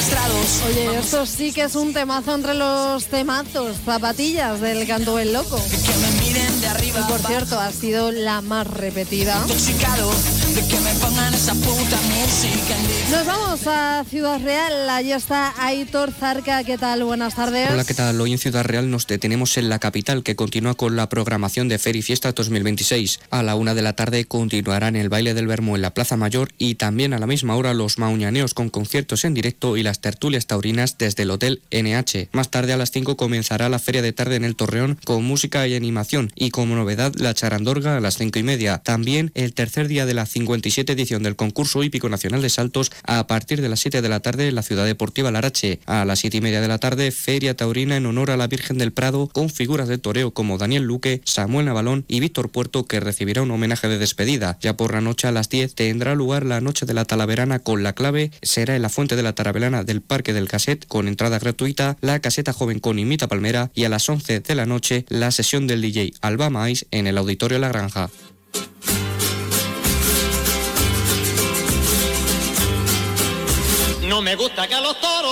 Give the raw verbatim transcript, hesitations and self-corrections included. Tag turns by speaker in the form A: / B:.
A: maestrados.
B: Oye, esto sí que es un temazo entre los temazos, Zapatillas del Canto del Loco.
A: Que me miren de arriba.
B: Y por cierto, ha sido la más repetida.
A: Intoxicado de que me pongan esa puta música.
B: Nos vamos a Ciudad Real, allí está Aitor Zarca, ¿qué tal? Buenas tardes.
C: Hola, ¿qué tal? Hoy en Ciudad Real nos detenemos en la capital, que continúa con la programación de Feria y Fiesta dos mil veintiséis. A la una de la tarde continuarán el baile del Vermú en la Plaza Mayor y también a la misma hora los mauñaneos con conciertos en directo y las tertulias taurinas desde el Hotel N H. Más tarde a las cinco comenzará la Feria de Tarde en el Torreón con música y animación y como novedad la charandorga a las cinco y media. También el tercer día de la cincuenta y siete edición del concurso hípico nacional de saltos a partir de las siete de la tarde en la Ciudad Deportiva Larache. A las siete y media de la tarde, Feria Taurina en honor a la Virgen del Prado con figuras de toreo como Daniel Luque, Samuel Navalón y Víctor Puerto, que recibirá un homenaje de despedida. Ya por la noche a las diez tendrá lugar la Noche de la Talaverana con la clave. Será en la Fuente de la Talaverana del Parque del Caset con entrada gratuita, la Caseta Joven con Imita Palmera y a las once de la noche la sesión del D J Alba Mais en el Auditorio La Granja.
D: No me gusta que a los toros